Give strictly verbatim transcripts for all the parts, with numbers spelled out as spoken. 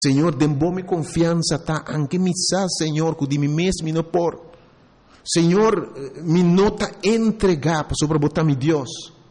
Senhor, dembou-me confiança, tá? Anche mi sa, Senhor, que de mim mesmo me não por. Senhor, me nota entregar para sobrebotar-me Deus.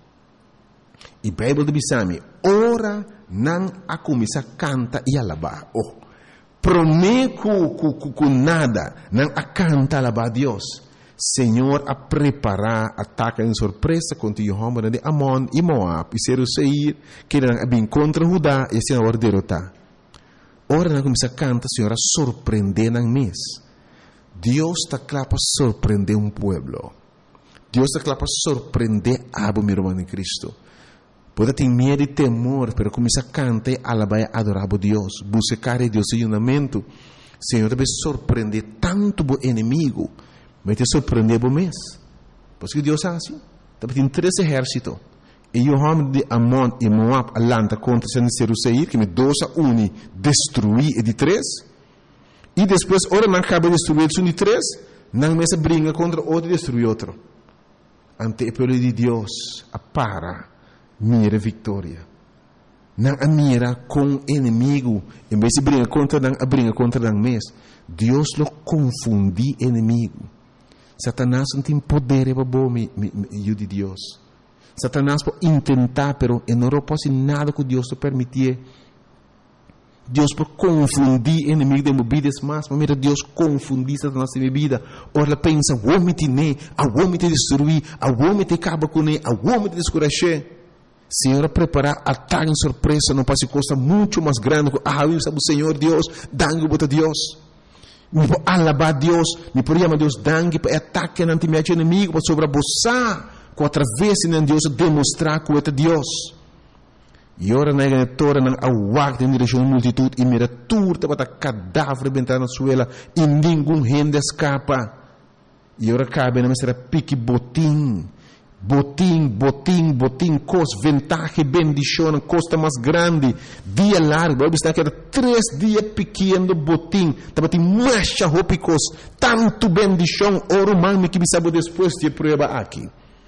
E a Bíblia diz-me, ora não a começar a cantar e alabar. Oh, prometo que nada, não a cantar e alabar a Deus. Senhor, a preparar ataque em surpresa contra o homem de Amon e Moab, e ser o Seir, que não bem contra Judá, e assim a derrotar. Ora não começa a cantar, Senhor, a surpreender na mês. Deus está claro para surpreender um povo. Deus está claro para surpreender a meu irmão em Cristo. Pode ter medo e temor, mas começa a cantar, alabar e adorar a Deus. Buscar a Deus em unamento. Senhor, deve surpreender tanto o inimigo, mas te surpreender o mês. Porque Deus é assim. Tem três exércitos. E o homem de Amon e Moab alanta contra Seir, que me dois a um destruir e de três. E depois, ora não acaba de destruir um de três, não mais briga contra outro e destruir outro. Ante o povo de Deus, a para, mira vitória. Não a mira com o inimigo, em vez de briga contra não a briga contra não mais. Deus lo confunde inimigo. Satanás não tem poder para bom me de Deus. Satanás pode tentar, pero não pode nada que Deus te permitir. Deus pode confundir o inimigo de movidas mais, mas mira, Deus confundir Satanás de minha vida. Ora, pensa, o homem te ne, o homem te destruir, o homem te acaba com ele, o homem te descuracher. Senhor, preparar ataque em surpresa, não pode costa muito mais grande. Ah, eu sabe o Senhor Deus, dangue para Deus. Me pode alabar Deus, me pode chamar Deus dangue para ataque ante meu inimigo, para sobreabusar. Através de Deus demonstrar que é Deus. E ora na igreja não awak em direção à multidão e mira turta para cadáver bentar na suela e nenhum gente escapa. E ora cabe na mestra pique botim, botim, botim, botim, cos ventaja bendição, costa mais grande, dia largo. Vai estar que era três dias pequeno botim, tava tem marcha ropicos, tanto bendição, ora mal me que sabe depois de prova aqui.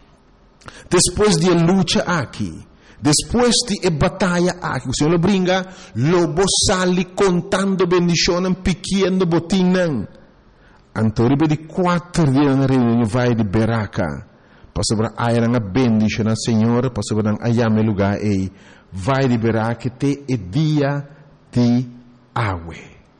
Depois de luta aqui, depois de batalha aqui, o Senhor brinca, lobo sali contando bendição em pequeno botinho. Antoribe de quatro dias na reunião vai de Beraca, para sobre a era bendição na Senhor, para sobre a ayame lugar aí, vai de Beraca te e dia de água.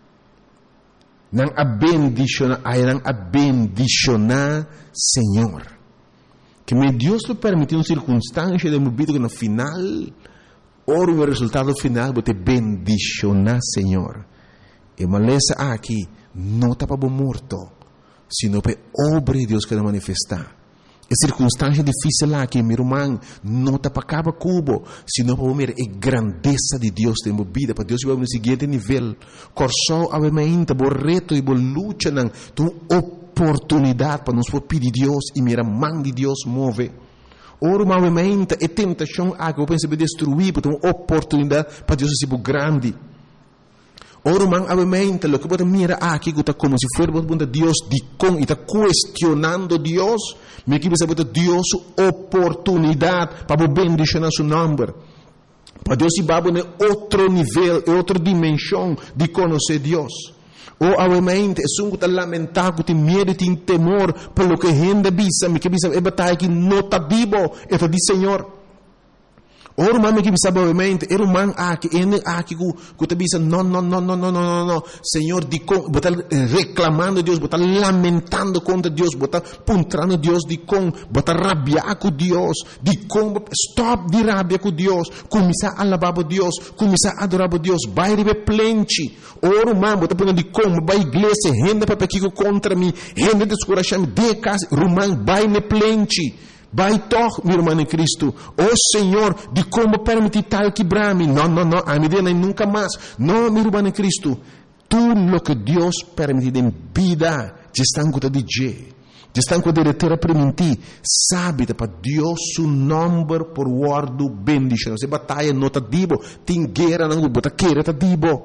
Não a bendição, a era a bendição na Senhor. Que me Deus lhe permitiu uma circunstância de minha vida que no final, ora o resultado final, vou te bendicionar, Senhor. E maleza aqui, não está para morto, sino para obra de Deus que vai manifestar. E circunstância difícil aqui, meu irmão, não está para acabar cubo, sino para ver a grandeza de Deus em minha vida, para Deus vai no seguinte nível. Corso a mente, o reto e a luta, tu oportunidade para nos pedir Deus e mira mão de Deus move. Ora, uma mente e tentação a que eu penso destruir, porque uma oportunidade para Deus ser grande. Ora, uma mente, lo que você mira aqui, que como se fosse Deus de com e está questionando Deus, me que você botar Deus oportunidade para bendicionar seu nome. Para Deus ir para outro nível, outra dimensão de conhecer Deus. Ou a mente, é sungo ta lamentar, que tem medo, tem temor, pelo que gente bisa, me que bisa, é batalha que não está vivo, é de Senhor. Ora, mami que bisa, a mente, era um man aqui, ene aqui, que te bisa, não, não, não, não, não, não, não, Senhor, de com, botar reclamando Deus, botar lamentando contra Deus, botar puntrando Deus, de com, botar rabiar com Deus, de com, stop de rabia com Deus, começar a alabar a Deus, começar a adorar a Deus, vai receber plente. Ora, mami, botar punando de com, vai igreja, renda para pequeno contra mim, renda descorachar-me, de casa, rumão, vai ne plente. Vai toch, meu irmão em Cristo. Oh Senhor, de como permitir tal quebrar-me? Não, não, não, a medida nem nunca mais. Não, meu irmão em Cristo. Tudo o que Deus permitir em vida, já está com de G. Já está com de ter a permitir. Sabe, para Deus, o nome por guardo bendição. Se batalha não está dibo, tem guerra não, bota queira está dibo.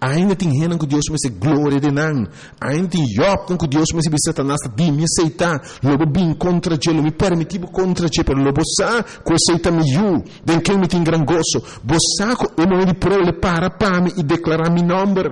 Ainda tem renan que Deus me se glória de nan. Ainda tem Job que Deus me se Satanás di me aceitar. Lobo bin contra je, lo me permitivo contra je, pero lobo sa ko aceita me you. Den que me tem gran gozo. Bosa ko o mo di pro le para pa me e declarar mi number.